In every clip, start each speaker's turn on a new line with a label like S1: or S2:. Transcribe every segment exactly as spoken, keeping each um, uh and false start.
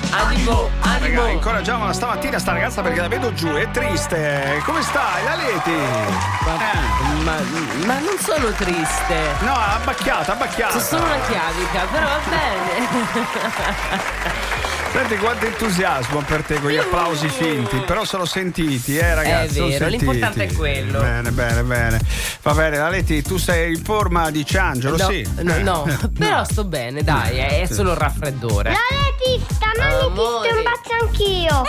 S1: Animo, animo.
S2: Raga, incoraggiamola stamattina sta ragazza perché la vedo giù, è triste. Come stai, Laleti?
S1: Ma,
S2: Eh.
S1: ma, ma non sono triste.
S2: No, abbacchiata, abbacchiata.
S1: Sono solo una chiavica, però va bene.
S2: Senti quanto entusiasmo per te con gli applausi finti, però sono sentiti, eh ragazzi.
S1: È
S2: sono
S1: vero,
S2: sentiti.
S1: l'importante è quello.
S2: Bene, bene, bene. Va bene, Laleti, tu sei in forma di Ciangelo,
S1: No,
S2: sì?
S1: no,
S2: Eh.
S1: no, però sto bene, dai, è solo il raffreddore.
S3: Laleti, stamani ti sto un bacio anch'io.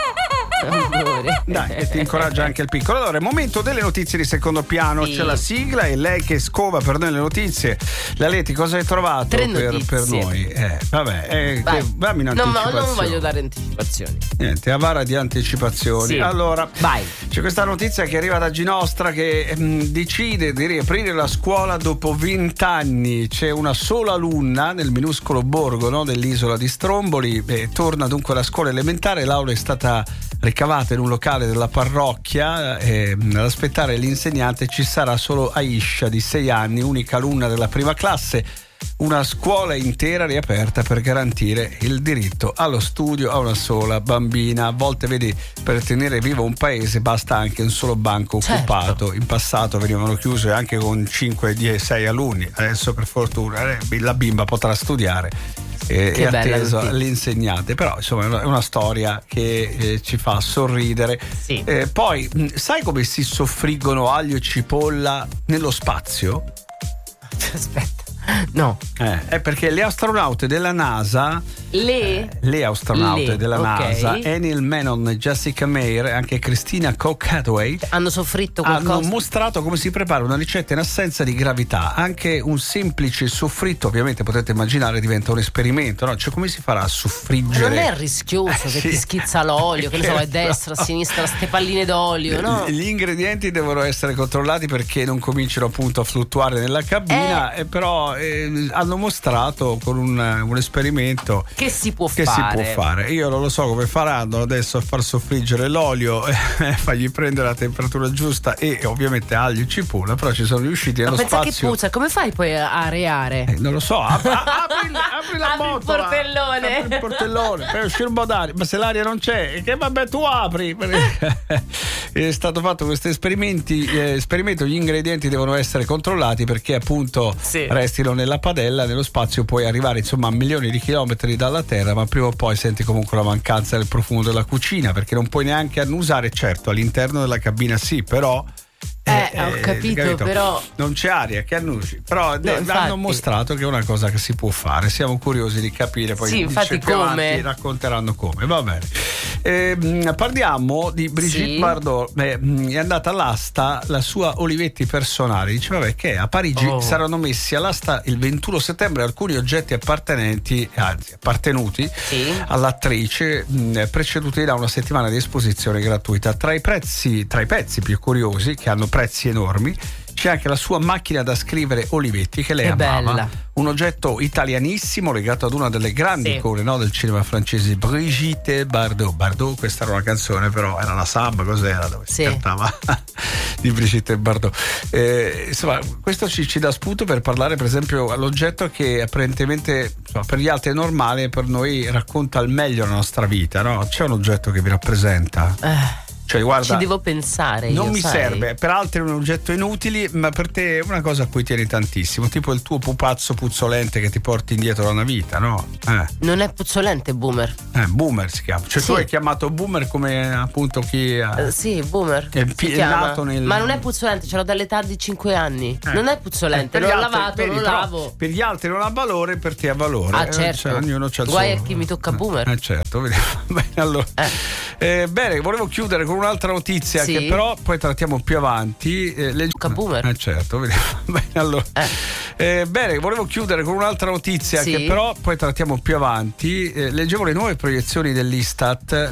S1: Amore.
S2: Dai, e ti incoraggia anche il piccolo. Allora, è momento delle notizie di secondo piano.
S1: Sì.
S2: C'è la sigla e lei che scova per noi le notizie. Laleti, cosa hai trovato
S1: Tre
S2: per,
S1: notizie.
S2: per noi? Eh, vabbè, eh,
S1: Vai.
S2: che- dammi
S1: No, ma
S2: un'anticipazione.
S1: non voglio dare anticipazioni.
S2: Niente, avara di anticipazioni.
S1: Sì.
S2: Allora,
S1: Vai.
S2: c'è questa notizia che arriva da Ginostra che mh, decide di riaprire la scuola dopo vent'anni. C'è una sola alunna nel minuscolo borgo, no, dell'isola di Stromboli. E torna dunque alla scuola elementare. L'aula è stata ricavata in un locale della parrocchia e mh, ad aspettare l'insegnante ci sarà solo Aisha di sei anni, unica alunna della prima classe. Una scuola intera riaperta per garantire il diritto allo studio a una sola bambina. A volte, vedi, per tenere vivo un paese basta anche un solo banco
S1: Certo.
S2: occupato. In passato venivano chiuse anche con cinque, dieci, sei alunni. Adesso, per fortuna, eh, la bimba potrà studiare. Eh,
S1: Che
S2: è
S1: bella
S2: atteso
S1: notizia.
S2: l'insegnante, però insomma è una, è una storia che eh, ci fa sorridere.
S1: Sì.
S2: Eh, poi, mh, sai come si soffriggono aglio e cipolla nello spazio?
S1: Aspetta. No.
S2: Eh, è perché le astronaute della NASA,
S1: Le
S2: le astronaute
S1: Le,
S2: della
S1: ok.
S2: NASA, Enil Menon, Jessica Meir e anche Christina Koch-Hathaway
S1: hanno soffritto
S2: hanno
S1: qualcosa.
S2: mostrato come si prepara una ricetta in assenza di gravità. Anche un semplice soffritto, ovviamente potete immaginare, diventa un esperimento, no? Cioè, come si farà a soffriggere?
S1: Non è rischioso che
S2: sì.
S1: ti schizza l'olio, che ne so, a destra, a sinistra, ste palline d'olio, no?
S2: Gli ingredienti devono essere controllati perché non cominciano appunto a fluttuare nella cabina,
S1: Eh.
S2: e però eh, hanno mostrato con un, un esperimento
S1: Che si può
S2: che
S1: fare?
S2: si può fare. Io non lo so come faranno adesso a far soffriggere l'olio, eh, fargli prendere la temperatura giusta e ovviamente aglio e cipolla, però ci sono riusciti
S1: Ma
S2: nello
S1: pensa
S2: spazio.
S1: che puzza, come fai poi a areare?
S2: Eh, non lo so, ap- a- apri, apri la
S1: Apri il
S2: botola,
S1: portellone.
S2: apri il portellone per uscire un po' d'aria, ma se l'aria non c'è, che vabbè, tu apri. È stato fatto questo esperimenti, eh, esperimento, gli ingredienti devono essere controllati perché appunto
S1: Sì.
S2: restino nella padella, nello spazio puoi arrivare insomma a milioni di chilometri dalla Terra, ma prima o poi senti comunque la mancanza del profumo della cucina, perché non puoi neanche annusare, certo all'interno della cabina sì, però
S1: Eh, ho capito, però
S2: non c'è aria che annusi, però
S1: No,
S2: eh,
S1: infatti.
S2: hanno mostrato che è una cosa che si può fare. Siamo curiosi di capire, poi
S1: Sì,
S2: dice
S1: infatti
S2: più
S1: come?
S2: avanti racconteranno come. Va bene. Ehm, parliamo di Brigitte
S1: Sì.
S2: Bardot. Eh, mh, è andata all'asta la sua Olivetti personale. Dice vabbè che a Parigi
S1: Oh.
S2: saranno messi all'asta il ventuno settembre alcuni oggetti appartenenti, anzi appartenuti
S1: Sì.
S2: all'attrice, mh, preceduti da una settimana di esposizione gratuita. Tra i prezzi, tra i pezzi più curiosi, che hanno prezzi enormi, c'è anche la sua macchina da scrivere Olivetti che lei
S1: Che
S2: amava,
S1: bella.
S2: un oggetto italianissimo legato ad una delle grandi
S1: Sì.
S2: icone, no, del cinema francese, Brigitte Bardot. Bardot, questa era una canzone, però era la samba, cos'era, dove si
S1: Sì.
S2: cantava di Brigitte Bardot. Eh, insomma, questo ci, ci dà spunto per parlare, per esempio, all'oggetto che apparentemente, insomma, per gli altri è normale, per noi racconta al meglio la nostra vita, no? C'è un oggetto che vi rappresenta?
S1: eh,
S2: Cioè, guarda,
S1: ci devo pensare
S2: non
S1: io,
S2: mi
S1: sai?
S2: serve, per altri è un oggetto inutile, ma per te è una cosa a cui tieni tantissimo, tipo il tuo pupazzo puzzolente che ti porti indietro da una vita, no? Eh,
S1: Non è puzzolente, boomer.
S2: eh, boomer si chiama. Cioè
S1: Sì.
S2: tu hai chiamato boomer come appunto chi ha...
S1: Eh, sì, boomer.
S2: È
S1: si
S2: pi- è
S1: chiama.
S2: nato nel-
S1: Ma non è puzzolente, ce l'ho dall'età di cinque anni.
S2: Eh.
S1: Non è puzzolente,
S2: Eh, per
S1: l'ho
S2: gli altri-
S1: lavato,
S2: vedi,
S1: lo
S2: però
S1: lavo.
S2: Per gli altri non ha valore, per te ha valore.
S1: Ah,
S2: Eh,
S1: certo.
S2: cioè, ognuno c'ha il
S1: Guai
S2: suo.
S1: a chi mi tocca boomer.
S2: Eh, certo, vedi. Bene, allora. Eh, bene, volevo chiudere con un'altra notizia
S1: Sì.
S2: che però poi trattiamo più avanti. Eh, legge-
S1: Tocca boomer.
S2: Eh, certo, vedi. Bene, allora. Eh, bene, volevo chiudere con un'altra notizia
S1: Sì.
S2: che però poi trattiamo più avanti. Eh, leggevo le nuove proiezioni dell'Istat.